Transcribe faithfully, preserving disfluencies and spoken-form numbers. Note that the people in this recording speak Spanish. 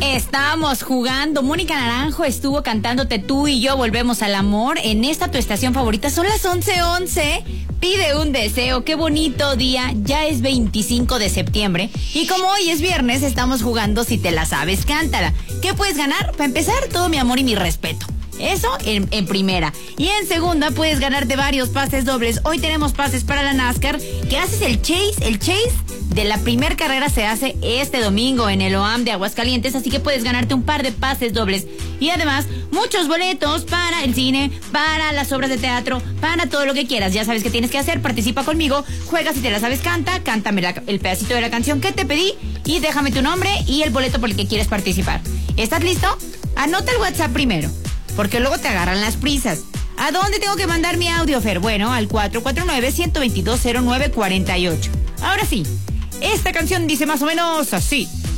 Estamos jugando. Mónica Naranjo estuvo cantándote Tú y Yo Volvemos al Amor en esta tu estación favorita. Son las once once. Pide un deseo. Qué bonito día. Ya es veinticinco de septiembre. Y como hoy es viernes, estamos jugando Si Te La Sabes, Cántala. ¿Qué puedes ganar? Para empezar, todo mi amor y mi respeto. Eso en, en primera. Y en segunda puedes ganarte varios pases dobles. Hoy tenemos pases para la NASCAR. ¿Qué haces? El chase, el chase de la primer carrera se hace este domingo en el O A M de Aguascalientes. Así que puedes ganarte un par de pases dobles. Y además, muchos boletos para el cine, para las obras de teatro, para todo lo que quieras. Ya sabes qué tienes que hacer. Participa conmigo. Juega Si Te La Sabes, Canta. Cántame la, el pedacito de la canción que te pedí. Y déjame tu nombre y el boleto por el que quieres participar. ¿Estás listo? Anota el WhatsApp primero, porque luego te agarran las prisas. ¿A dónde tengo que mandar mi audio, Fer? Bueno, al cuatro cuatro nueve, uno dos dos, cero nueve cuatro ocho. Ahora sí, esta canción dice más o menos así.